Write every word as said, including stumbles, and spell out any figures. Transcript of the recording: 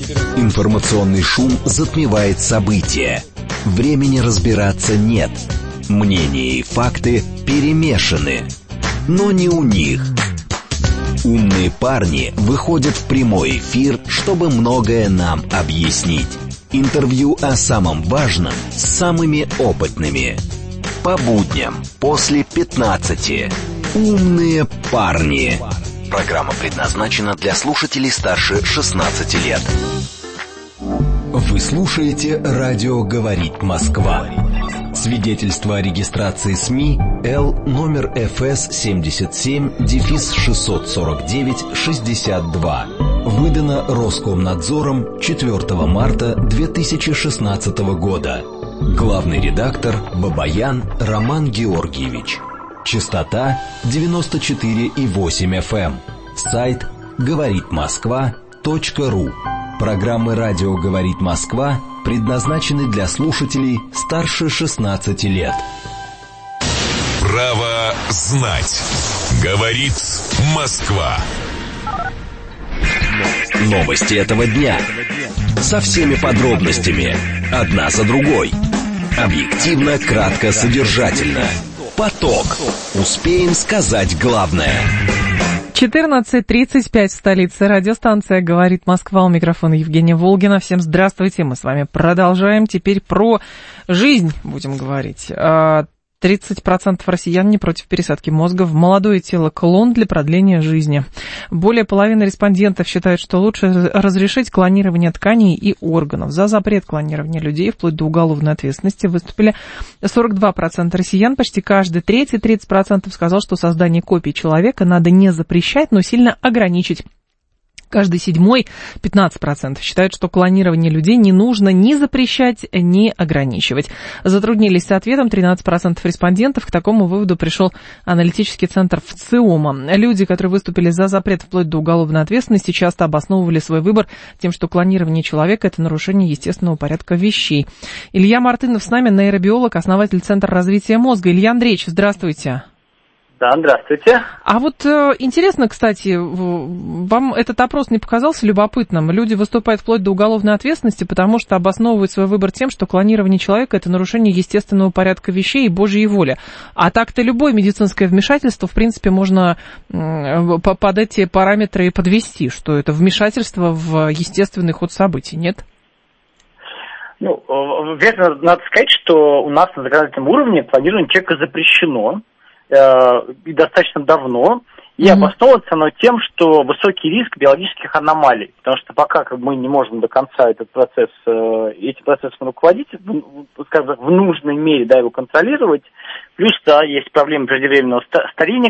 Информационный шум затмевает события. Времени разбираться нет. Мнения и факты перемешаны. Но не у них. Умные парни выходят в прямой эфир, чтобы многое нам объяснить. Интервью о самом важном с самыми опытными. По будням после пятнадцати. Умные парни. Программа предназначена для слушателей старше шестнадцати лет. Вы слушаете «Радио говорит Москва». Свидетельство о регистрации СМИ Л номер эф эс семьдесят семь шестьсот сорок девять шестьдесят два. Выдано Роскомнадзором четвёртого марта две тысячи шестнадцатого года. Главный редактор Бабаян Роман Георгиевич. Частота девяносто четыре и восемь эф эм. Сайт говорит москва точка ру. Программы «Радио говорит Москва» предназначены для слушателей старше шестнадцати лет. Право знать. Говорит Москва. Новости этого дня. Со всеми подробностями. Одна за другой. Объективно, кратко, содержательно. Поток. Успеем сказать главное. четырнадцать тридцать пять в столице. Радиостанция «Говорит Москва». У микрофона Евгения Волгина. Всем здравствуйте. Мы с вами продолжаем. Теперь про жизнь будем говорить. тридцать процентов россиян не против пересадки мозга в молодое тело клон для продления жизни. Более половины респондентов считают, что лучше разрешить клонирование тканей и органов. За запрет клонирования людей вплоть до уголовной ответственности выступили сорок два процента россиян. Почти каждый третий, тридцать процентов сказал, что создание копий человека надо не запрещать, но сильно ограничить. Каждый седьмой, пятнадцать процентов, считают, что клонирование людей не нужно ни запрещать, ни ограничивать. Затруднились с ответом тринадцать процентов респондентов. К такому выводу пришел аналитический центр ВЦИОМа. Люди, которые выступили за запрет вплоть до уголовной ответственности, часто обосновывали свой выбор тем, что клонирование человека – это нарушение естественного порядка вещей. Илья Мартынов с нами, нейробиолог, основатель Центра развития мозга. Илья Андреевич, здравствуйте. Да, здравствуйте. А вот э, интересно, кстати, вам этот опрос не показался любопытным? Люди выступают вплоть до уголовной ответственности, потому что обосновывают свой выбор тем, что клонирование человека – это нарушение естественного порядка вещей и Божьей воли. А так-то любое медицинское вмешательство, в принципе, можно э, под эти параметры подвести, что это вмешательство в естественный ход событий, нет? Ну, верно, надо сказать, что у нас на законодательном уровне клонирование человека запрещено. И достаточно давно, и mm-hmm. обосновывается оно тем, что высокий риск биологических аномалий, потому что пока как бы, мы не можем до конца этот процесс, этим процессом руководить, скажем так, в нужной мере, да, его контролировать, плюс, да, есть проблемы преждевременного старения,